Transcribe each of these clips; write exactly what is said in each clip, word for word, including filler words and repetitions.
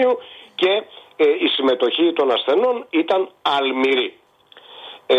νοσοκομείου και ε, η συμμετοχή των ασθενών ήταν αλμυρή. Ε,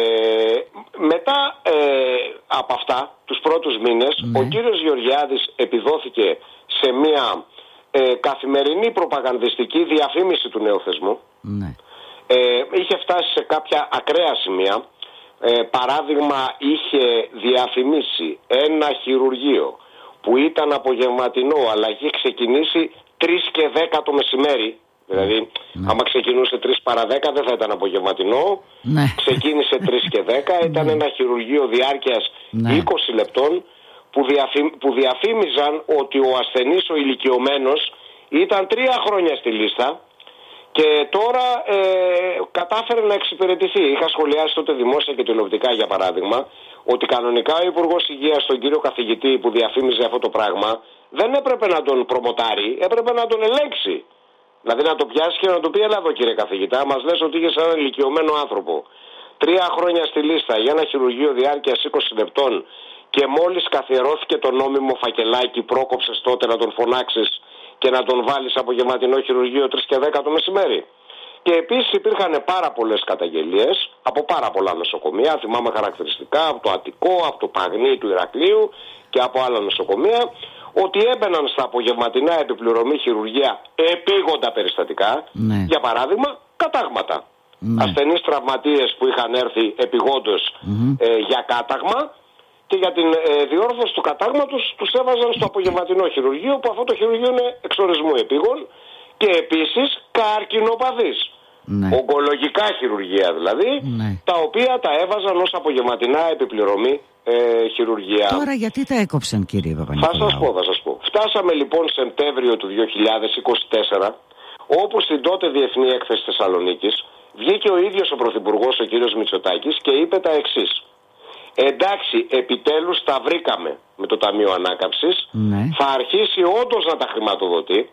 μετά ε, από αυτά, τους πρώτους μήνες, ναι. ο κύριος Γεωργιάδης επιδόθηκε σε μια ε, καθημερινή προπαγανδιστική διαφήμιση του νέου θεσμού. Ναι. Ε, είχε φτάσει σε κάποια ακραία σημεία. Ε, παράδειγμα, είχε διαφημίσει ένα χειρουργείο που ήταν απογευματινό, αλλά είχε ξεκινήσει τρεις και δέκα το μεσημέρι. Δηλαδή, ναι. άμα ξεκινούσε τρεις παρά δέκα δεν θα ήταν απογευματινό. Ναι. Ξεκίνησε τρεις και δέκα. Ήταν ναι. ένα χειρουργείο διάρκειας ναι. είκοσι λεπτών που, διαφη... που διαφήμιζαν ότι ο ασθενής, ο ηλικιωμένος, ήταν τρία χρόνια στη λίστα και τώρα ε, κατάφερε να εξυπηρετηθεί. Είχα σχολιάσει τότε δημόσια και τηλεοπτικά, για παράδειγμα, ότι κανονικά ο Υπουργός Υγείας, τον κύριο καθηγητή που διαφήμιζε αυτό το πράγμα, δεν έπρεπε να τον προμοτάρει, έπρεπε να τον ελέγξει. Δηλαδή να το πιάσει και να του πει: έλα εδώ κύριε καθηγητά, μας λες ότι είχες έναν ηλικιωμένο άνθρωπο τρία χρόνια στη λίστα για ένα χειρουργείο διάρκειας είκοσι λεπτών και μόλις καθιερώθηκε το νόμιμο φακελάκι, πρόκοψες τότε να τον φωνάξεις και να τον βάλεις απογευματινό χειρουργείο τρεις και δέκα το μεσημέρι. Και επίσης υπήρχαν πάρα πολλές καταγγελίες από πάρα πολλά νοσοκομεία, θυμάμαι χαρακτηριστικά από το Αττικό, από το Παγνί του Ηρακλείου και από άλλα νοσοκομεία, ότι έμπαιναν στα απογευματινά επιπληρωμή χειρουργία επίγοντα περιστατικά, ναι. για παράδειγμα κατάγματα. Ναι. Ασθενείς τραυματίες που είχαν έρθει επιγόντως mm-hmm. ε, για κάταγμα και για την ε, διόρθωση του κατάγματος τους έβαζαν στο απογευματινό χειρουργείο, που αυτό το χειρουργείο είναι εξορισμού επίγον, και επίσης καρκινοπαθείς. Ναι. Ογκολογικά χειρουργεία δηλαδή, ναι. τα οποία τα έβαζαν ως απογευματινά επιπληρωμή ε, χειρουργία. Τώρα γιατί τα έκοψαν, κύριε Παπα-Νικολάου? Θα σας πω, θα σας πω. Φτάσαμε λοιπόν Σεπτέμβριο του δύο χιλιάδες είκοσι τέσσερα, όπου στην τότε Διεθνή Έκθεση Θεσσαλονίκης βγήκε ο ίδιος ο Πρωθυπουργός, ο κύριος Μητσοτάκης, και είπε τα εξής: εντάξει, επιτέλους τα βρήκαμε με το Ταμείο Ανάκαμψης, ναι. θα αρχίσει όντως να τα χρηματοδοτεί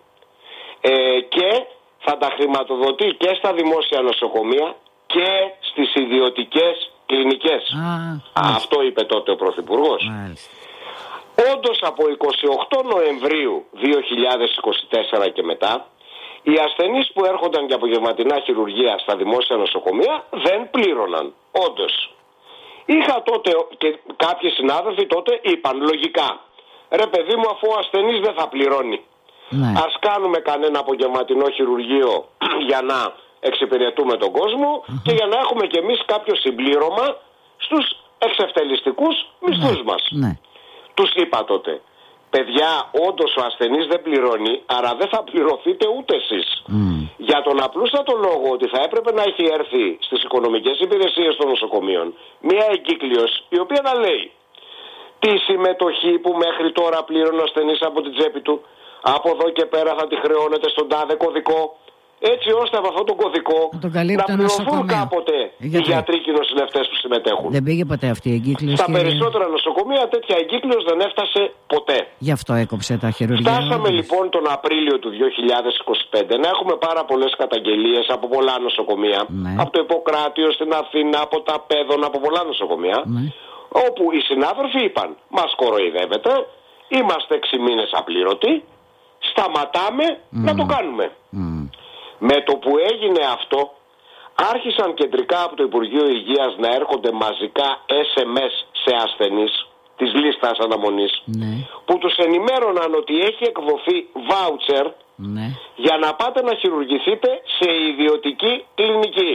ε, και θα τα χρηματοδοτεί και στα δημόσια νοσοκομεία και στις ιδιωτικές κλινικές. Α, αυτό είπε τότε ο Πρωθυπουργός. Όντως από εικοστή όγδοη Νοεμβρίου δύο χιλιάδες είκοσι τέσσερα και μετά, οι ασθενείς που έρχονταν για απογευματινά χειρουργία στα δημόσια νοσοκομεία δεν πλήρωναν. Όντως. Είχα τότε και κάποιοι συνάδελφοι τότε είπαν λογικά: ρε παιδί μου, αφού ο ασθενής δεν θα πληρώνει, ναι. ας κάνουμε κανένα απογευματινό χειρουργείο για να εξυπηρετούμε τον κόσμο uh-huh. και για να έχουμε κι εμείς κάποιο συμπλήρωμα στους εξευτελιστικούς μισθούς ναι. μας. Ναι. Τους είπα τότε: παιδιά, όντως ο ασθενής δεν πληρώνει, άρα δεν θα πληρωθείτε ούτε εσείς. Mm. Για τον απλούστατο λόγο ότι θα έπρεπε να έχει έρθει στις οικονομικές υπηρεσίες των νοσοκομείων μία εγκύκλειος η οποία να λέει τη συμμετοχή που μέχρι τώρα πλήρωνε ο ασθενής από την τσέπη του, από εδώ και πέρα θα τη χρεώνεται στον τάδε κωδικό, έτσι ώστε από αυτόν τον κωδικό να πληρωθούν κάποτε οι γιατροί και οι νοσηλευτές που συμμετέχουν. Δεν πήγε ποτέ αυτή η εγκύκλειος? Στα και... περισσότερα νοσοκομεία τέτοια εγκύκλειος δεν έφτασε ποτέ. Γι' αυτό έκοψε τα χειρουργεία. Φτάσαμε λοιπόν τον Απρίλιο του δύο χιλιάδες είκοσι πέντε να έχουμε πάρα πολλές καταγγελίες από πολλά νοσοκομεία, ναι. από το Ιπποκράτιο στην Αθήνα, από τα Πέδων, από πολλά νοσοκομεία, ναι. όπου οι συνάδελφοι είπαν: μας κοροϊδεύετε, είμαστε έξι μήνες απλήρωτοι, σταματάμε mm. να το κάνουμε. Mm. Με το που έγινε αυτό, άρχισαν κεντρικά από το Υπουργείο Υγείας να έρχονται μαζικά ες εμ ες σε ασθενείς της λίστας αναμονής, ναι. που τους ενημέρωναν ότι έχει εκδοθεί βάουτσερ ναι. για να πάτε να χειρουργηθείτε σε ιδιωτική κλινική.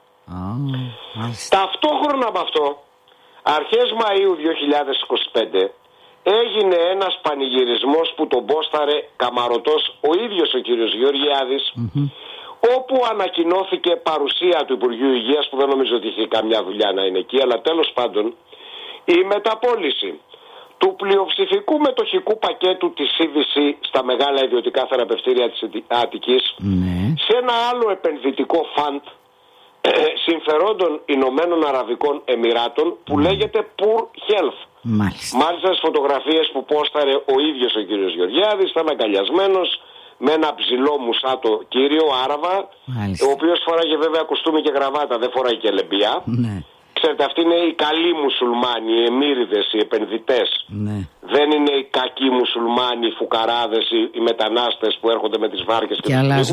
Oh, Ταυτόχρονα με αυτό, αρχές Μαΐου δύο χιλιάδες είκοσι πέντε, έγινε ένας πανηγυρισμός που τον πόσταρε καμαρωτός ο ίδιος ο κύριος Γεωργιάδης, mm-hmm. όπου ανακοινώθηκε παρουσία του Υπουργείου Υγείας, που δεν νομίζω ότι είχε καμιά δουλειά να είναι εκεί, αλλά τέλος πάντων η μεταπώληση του πλειοψηφικού μετοχικού πακέτου της σι βι σι στα μεγάλα ιδιωτικά θεραπευτήρια της Αττικής mm-hmm. σε ένα άλλο επενδυτικό φαντ συμφερόντων Ηνωμένων Αραβικών Εμιράτων που mm. λέγεται Poor Health. Μάλιστα. Μάλιστα στις φωτογραφίες που πόσταρε ο ίδιος ο κύριος Γεωργιάδης ήταν αγκαλιασμένος με ένα ψηλό μουσάτο κύριο Άραβα, Μάλιστα. ο οποίος φοράγε βέβαια κουστούμι και γραβάτα, δεν φοράγε και λεμπιά. Ναι. Ξέρετε, αυτοί είναι οι καλοί μουσουλμάνοι, οι εμμύριδες, οι επενδυτές. Ναι. Δεν είναι οι κακοί μουσουλμάνοι, οι φουκαράδες, οι, οι μετανάστες που έρχονται με τις βάρκες και, και